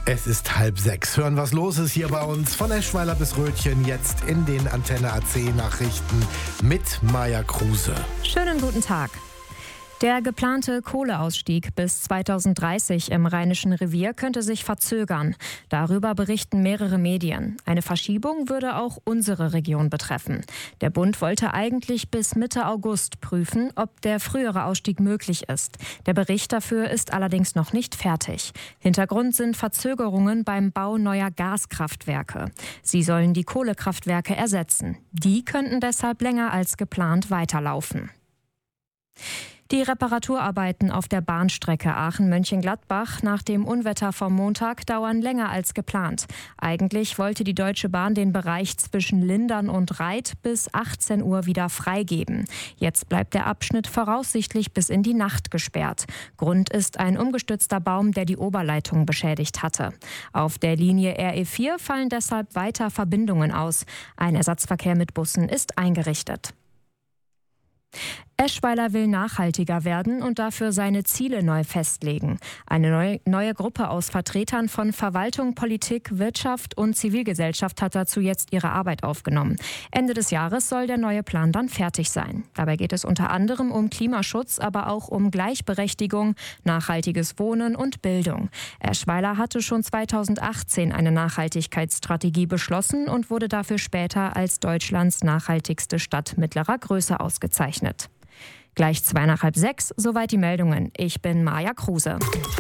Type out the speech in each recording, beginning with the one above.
Es ist 5:30. Hören, was los ist hier bei uns. Von Eschweiler bis Rötchen, jetzt in den Antenne AC Nachrichten mit Maja Kruse. Schönen guten Tag. Der geplante Kohleausstieg bis 2030 im Rheinischen Revier könnte sich verzögern. Darüber berichten mehrere Medien. Eine Verschiebung würde auch unsere Region betreffen. Der Bund wollte eigentlich bis Mitte August prüfen, ob der frühere Ausstieg möglich ist. Der Bericht dafür ist allerdings noch nicht fertig. Hintergrund sind Verzögerungen beim Bau neuer Gaskraftwerke. Sie sollen die Kohlekraftwerke ersetzen. Die könnten deshalb länger als geplant weiterlaufen. Die Reparaturarbeiten auf der Bahnstrecke Aachen-Mönchengladbach nach dem Unwetter vom Montag dauern länger als geplant. Eigentlich wollte die Deutsche Bahn den Bereich zwischen Lindern und Reit bis 18 Uhr wieder freigeben. Jetzt bleibt der Abschnitt voraussichtlich bis in die Nacht gesperrt. Grund ist ein umgestürzter Baum, der die Oberleitung beschädigt hatte. Auf der Linie RE4 fallen deshalb weiter Verbindungen aus. Ein Ersatzverkehr mit Bussen ist eingerichtet. Eschweiler will nachhaltiger werden und dafür seine Ziele neu festlegen. Eine neue Gruppe aus Vertretern von Verwaltung, Politik, Wirtschaft und Zivilgesellschaft hat dazu jetzt ihre Arbeit aufgenommen. Ende des Jahres soll der neue Plan dann fertig sein. Dabei geht es unter anderem um Klimaschutz, aber auch um Gleichberechtigung, nachhaltiges Wohnen und Bildung. Eschweiler hatte schon 2018 eine Nachhaltigkeitsstrategie beschlossen und wurde dafür später als Deutschlands nachhaltigste Stadt mittlerer Größe ausgezeichnet. Gleich 5:45, soweit die Meldungen. Ich bin Maja Kruse.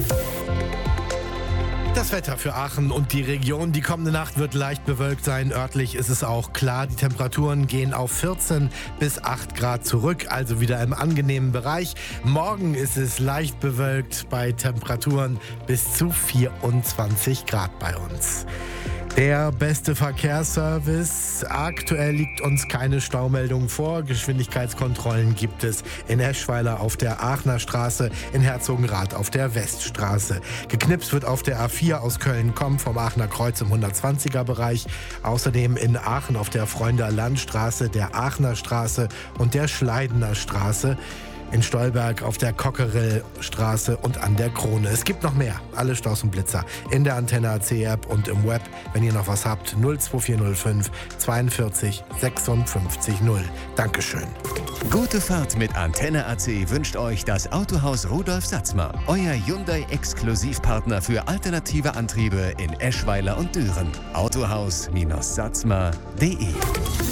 Das Wetter für Aachen und die Region. Die kommende Nacht wird leicht bewölkt sein. Örtlich ist es auch klar. Die Temperaturen gehen auf 14 bis 8 Grad zurück, also wieder im angenehmen Bereich. Morgen ist es leicht bewölkt bei Temperaturen bis zu 24 Grad bei uns. Der beste Verkehrsservice. Aktuell liegt uns keine Staumeldung vor. Geschwindigkeitskontrollen gibt es in Eschweiler auf der Aachener Straße, in Herzogenrath auf der Weststraße. Geknipst wird auf der A4 aus Köln-Komm vom Aachener Kreuz im 120er-Bereich. Außerdem in Aachen auf der Freunder Landstraße, der Aachener Straße und der Schleidener Straße. In Stolberg auf der Cockerillstraße und an der Krone. Es gibt noch mehr. Alle Staus und Blitzer in der Antenne AC App und im Web. Wenn ihr noch was habt, 02405 42 56 0. Dankeschön. Gute Fahrt mit Antenne AC wünscht euch das Autohaus Rudolf Satzmer. Euer Hyundai-Exklusivpartner für alternative Antriebe in Eschweiler und Düren. Autohaus-satzmer.de